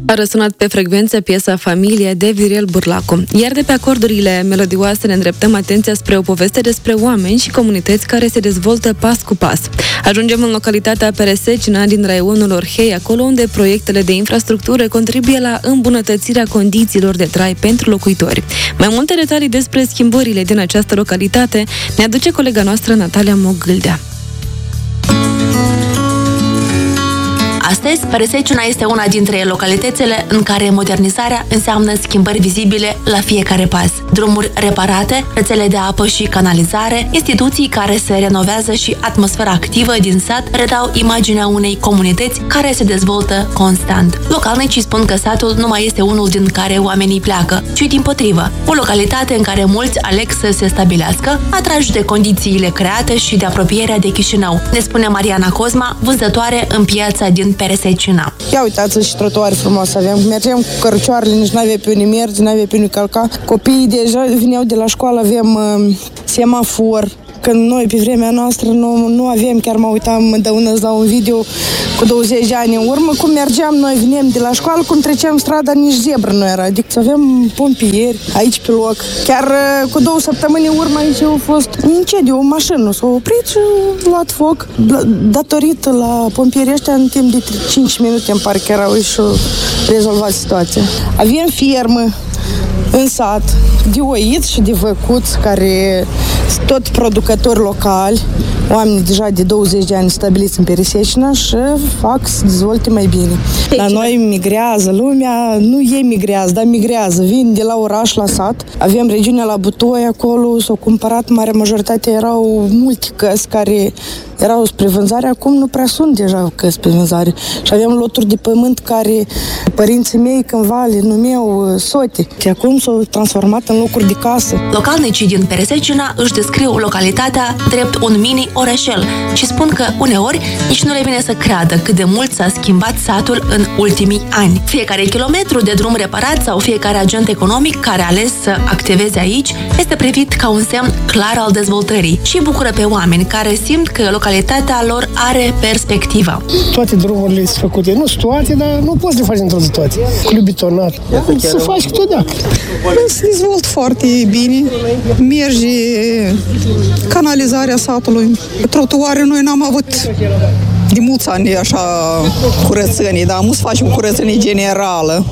A răsunat pe frecvență piesa Familie de Viorel Burlacu. Iar de pe acordurile melodioase ne îndreptăm atenția spre o poveste despre oameni și comunități care se dezvoltă pas cu pas. Ajungem în localitatea Peresecina din raionul Orhei, acolo unde proiectele de infrastructură contribuie la îmbunătățirea condițiilor de trai pentru locuitori. Mai multe detalii despre schimbările din această localitate ne aduce colega noastră Natalia Mogâldea. Astăzi, Peresecina este una dintre localitățile în care modernizarea înseamnă schimbări vizibile la fiecare pas. Drumuri reparate, rețele de apă și canalizare, instituții care se renovează și atmosfera activă din sat redau imaginea unei comunități care se dezvoltă constant. Localnicii spun că satul nu mai este unul din care oamenii pleacă, ci dimpotrivă. O localitate în care mulți aleg să se stabilească, atrași de condițiile create și de apropierea de Chișinău, ne spune Mariana Cosma, vânzătoare în piața din Peresecina. Ia uitați și trotuare frumoase aveam. Mergeam cu cărucioarele, nici n-avea pe unii merge, n-avea pe unii calca. Copiii deja veneau de la școală, aveam semafor. Când noi, pe vremea noastră, nu aveam, chiar mă uitam, mă dăunăți la un video cu 20 de ani în urmă, cum mergeam, noi veneam de la școală, cum treceam strada, nici zebră nu era. Adică aveam pompieri aici pe loc. Chiar cu 2 săptămâni în urmă aici a fost un incendiu, o mașină s-a oprit și a luat foc. Datorită la pompierii ăștia, în timp de 5 minute, îmi pare că erau și rezolvat situația. Aveam fermă în sat, de oiți și de văcuți, care sunt tot producători locali, oameni deja de 20 de ani stabiliți în Peresecina și fac să dezvolte mai bine. La noi migrează lumea, nu ei migrează, dar migrează. Vin de la oraș la sat. Avem regiunea la Butoi acolo, s-au cumpărat, marea majoritate erau multe căsi care erau spre vânzare, acum nu prea sunt deja căsi pe vânzare. Și avem loturi de pământ care părinții mei cândva le numeau sote, și acum s-au transformat în locuri de casă. Localnicii din Peresecina își descriu localitatea drept un mini-orășel și spun că uneori nici nu le vine să creadă cât de mult s-a schimbat satul în ultimii ani. Fiecare kilometru de drum reparat sau fiecare agent economic care a ales să activeze aici este privit ca un semn clar al dezvoltării și bucură pe oameni care simt că localitatea lor are perspectivă. Toate drumurile sunt făcute, nu sunt toate, dar nu poți să le faci într-o zi toate. Cu bitonat. Să faci câteodată. Se dezvoltă foarte bine. Merge canalizarea satului. Trotuare noi n-am avut de mulți ani așa curățenie, dar nu să facem curățenie generală.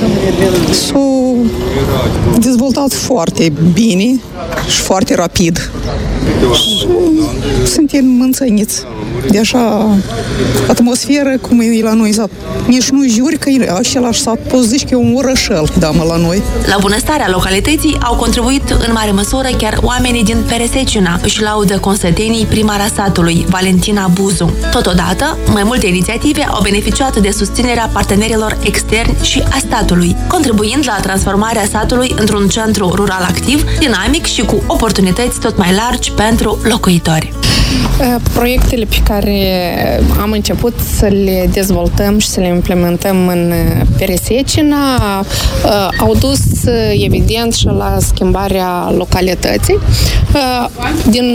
S-au dezvoltat foarte bine și foarte rapid. Și suntem mânțăniți de așa atmosferă cum e la noi sat. Nici nu juri că e același sat, poți zici că e un orășel, la noi. La bunăstarea localității au contribuit în mare măsură chiar oamenii din Peresecina, își laudă consătenii primara satului, Valentina Buzu. Totodată, mai multe inițiative au beneficiat de susținerea partenerilor externi și a statului, contribuind la transformarea satului într-un centru rural activ, dinamic și cu oportunități tot mai largi pentru locuitori. Proiectele pe care am început să le dezvoltăm și să le implementăm în Peresecina au dus evident și la schimbarea localității. Din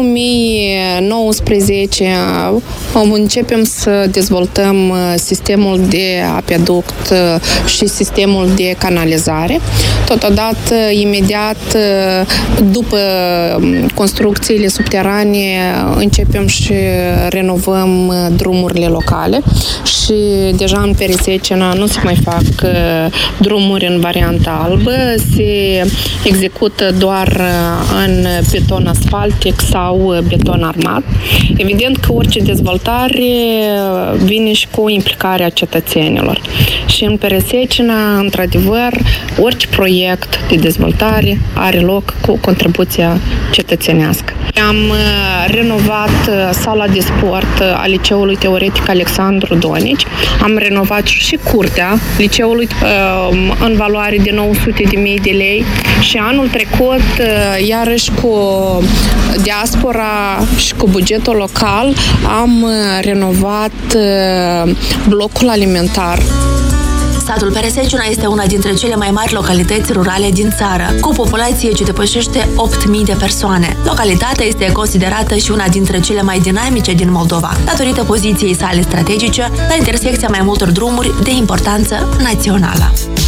2019 începem să dezvoltăm sistemul de apeduct și sistemul de canalizare. Totodată, imediat după construcțiile subterane, începem și renovăm drumurile locale și deja în Peresecina nu se mai fac drumuri în varianta albă, se execută doar în beton asfaltic sau beton armat. Evident că orice dezvoltare vine și cu implicarea cetățenilor. Și în Peresecina, într-adevăr, orice proiect de dezvoltare are loc cu contribuția cetățenească. Am renovat sala de sport a Liceului Teoretic Alexandru Donici. Am renovat și curtea liceului în valoare de 900.000 de lei și anul trecut, iarăși cu diaspora și cu bugetul local, am renovat blocul alimentar. Satul Pereseciuna este una dintre cele mai mari localități rurale din țară, cu o populație ce depășește 8.000 de persoane. Localitatea este considerată și una dintre cele mai dinamice din Moldova, datorită poziției sale strategice la intersecția mai multor drumuri de importanță națională.